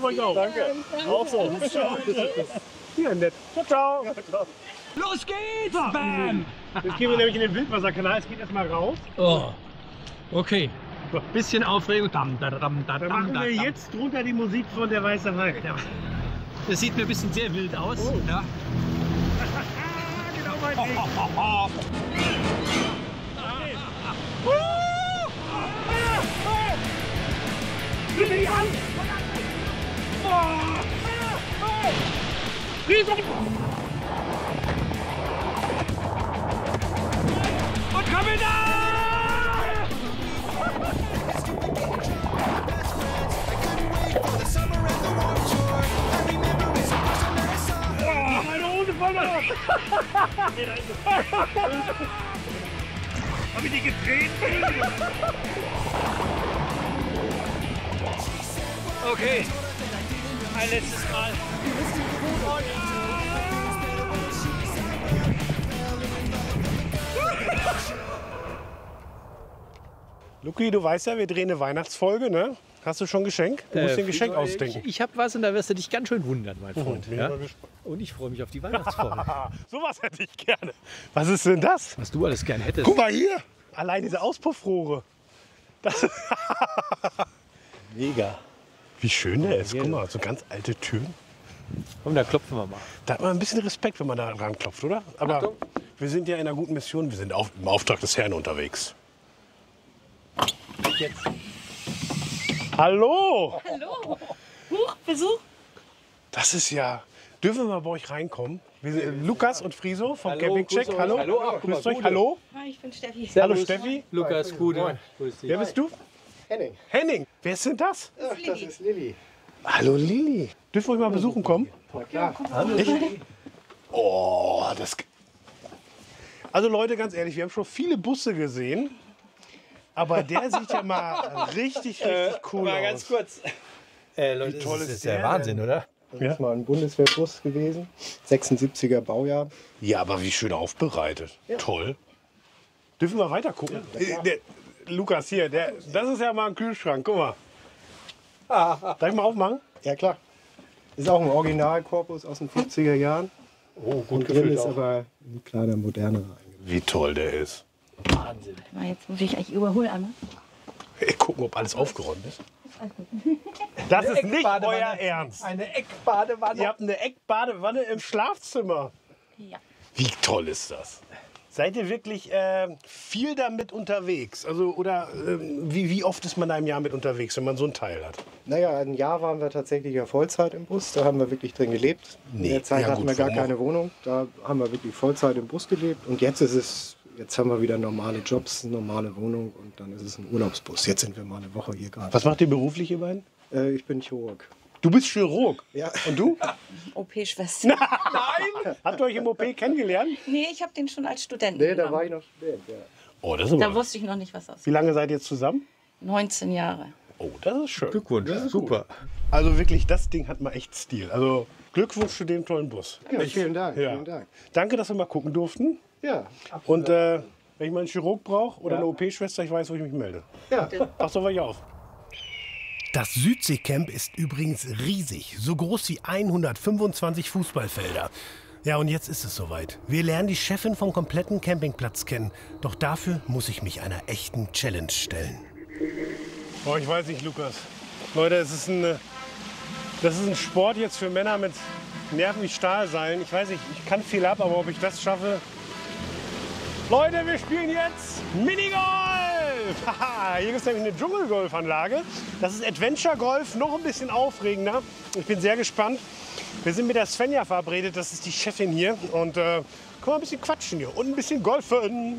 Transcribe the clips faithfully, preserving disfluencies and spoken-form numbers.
euch auch. Danke. Auch so. Ja, nett. Ciao, ciao. Los geht's! Bam! Jetzt gehen wir nämlich in den Wildwasserkanal. Es geht erstmal raus. Oh. Okay. Bisschen Aufregung. Dam, da, dam, da, Dann dam, machen da, wir dam. jetzt drunter die Musik von der Weiße Hai. Ja. Das sieht mir ein bisschen sehr wild aus. Oh. Ja. Genau mein Ding. Nimm die Hand! Und komm da! Meine Hunde voll ab! Hab ich die getreten? Okay. Ein letztes Mal. Luki, du weißt ja, wir drehen eine Weihnachtsfolge, ne? Hast du schon ein Geschenk? Du musst dir ein Geschenk ausdenken. Ich, ich habe was und da wirst du dich ganz schön wundern, mein Freund. bin Ja? mal gespannt. Und ich freue mich auf die Weihnachtsfolge. Sowas hätte ich gerne. Was ist denn das? Was du alles gern hättest. Guck mal hier! Allein diese Auspuffrohre. Das Mega. Wie schön der ist. Guck mal, so ganz alte Türen. Komm, da klopfen wir mal. Da hat man ein bisschen Respekt, wenn man da ranklopft, oder? Aber Achtung. wir sind ja in einer guten Mission. Wir sind auf, im Auftrag des Herrn unterwegs. Jetzt. Hallo! Hallo. Huch, Besuch. Das ist ja... Dürfen wir mal bei euch reinkommen? Wir sind, Lukas und Friso vom Hallo, Campingcheck. grüß euch. Hallo. Hallo, ach, guck Grüßt mal, euch. Gude. Hallo. Hi, ich bin Steffi. Hallo Steffi. Lukas, Gude. Grüß dich. Wer bist du? Henning. Henning. Wer ist denn das? Ach, das ist Lilly. Hallo Lilly. Dürfen wir euch mal besuchen kommen? Na klar. Echt? Oh, das... Also Leute, ganz ehrlich, wir haben schon viele Busse gesehen. Aber der sieht ja mal richtig, richtig cool Mal aus. ganz kurz. Äh, Leute, toll das ist ist der der Wahnsinn, oder? Das ist mal ein Bundeswehrbus gewesen. sechsundsiebziger Baujahr. Ja, aber wie schön aufbereitet. Toll. Dürfen wir weiter gucken? Äh, der, Lukas, hier, der, das ist ja mal ein Kühlschrank. Guck mal. Darf ich mal aufmachen? Ja klar. Ist auch ein Originalkorpus aus den fünfziger Jahren. Oh, gut Und drin ist aber ein kleiner modernerer eingebaut. Wie toll der ist. Wahnsinn. Jetzt muss ich eigentlich überholen einmal. Hey, gucken, ob alles aufgeräumt ist. Das ist nicht Eckbadewanne. euer Ernst. Eine Eckbadewanne. Ihr habt eine Eckbadewanne im Schlafzimmer. Ja. Wie toll ist das? Seid ihr wirklich äh, viel damit unterwegs? Also, oder äh, wie, wie oft ist man da im Jahr mit unterwegs, wenn man so ein Teil hat? Naja, ein Jahr waren wir tatsächlich ja Vollzeit im Bus. Da haben wir wirklich drin gelebt. Nee, In der Zeit ja hatten gut, wir gar warum auch? keine Wohnung. Da haben wir wirklich Vollzeit im Bus gelebt. Und jetzt ist es, jetzt haben wir wieder normale Jobs, normale Wohnung. Und dann ist es ein Urlaubsbus. Jetzt sind wir mal eine Woche hier gerade. Was macht ihr beruflich, ihr beiden? Äh, ich bin Chirurg. Du bist Chirurg. Ja. Und du? O P-Schwester. Nein! Habt ihr euch im O P kennengelernt? Nee, ich habe den schon als Student Nee, da genommen. war ich noch Student, ja. Oh, das ist Da aber... wusste ich noch nicht, was aus. Wie lange seid ihr zusammen? neunzehn Jahre. Oh, das ist schön. Glückwunsch. Super. Also wirklich, das Ding hat mal echt Stil. Also Glückwunsch zu dem tollen Bus. Ja, vielen Dank, Ja. vielen Dank. Danke, dass wir mal gucken durften. Ja, Und äh, wenn ich mal einen Chirurg brauche oder eine O P-Schwester, ich weiß, wo ich mich melde. ja. Pass doch mal auf. Das Südseecamp ist übrigens riesig, so groß wie hundertfünfundzwanzig Fußballfelder. Ja, und jetzt ist es soweit. Wir lernen die Chefin vom kompletten Campingplatz kennen. Doch dafür muss ich mich einer echten Challenge stellen. Oh, ich weiß nicht, Lukas. Leute, es ist ein, äh, das ist ein Sport jetzt für Männer mit Nerven wie Stahlseilen. Ich weiß nicht, ich kann viel ab, aber ob ich das schaffe... Leute, wir spielen jetzt Minigolf! Haha, hier gibt es nämlich eine Dschungelgolfanlage. Das ist Adventure Golf, noch ein bisschen aufregender. Ich bin sehr gespannt. Wir sind mit der Svenja verabredet, das ist die Chefin hier. Und äh, können wir ein bisschen quatschen hier und ein bisschen golfen.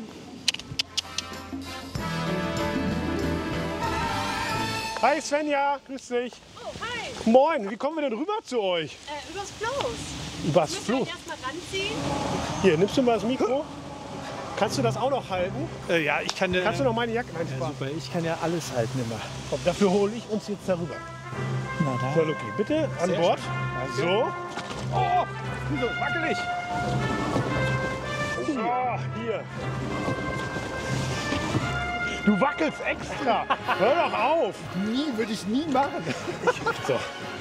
Hi Svenja, grüß dich. Oh, hi. Moin, wie kommen wir denn rüber zu euch? Äh, übers Floß. Übers Müssen Fluss. wir erstmal ranziehen. Hier, nimmst du mal das Mikro? Kannst du das auch noch halten? Äh, ja, ich kann. Äh, Kannst du noch meine Jacke ja, einsparen? super. Ich kann ja alles halten immer. Komm, dafür hole ich uns jetzt darüber. Na da. So, Luki, bitte an Sehr Bord. schön. So. Oh, wieso? Wackelig. Oh, hier. Du wackelst extra. Hör doch auf. Nie, würde ich nie machen. So,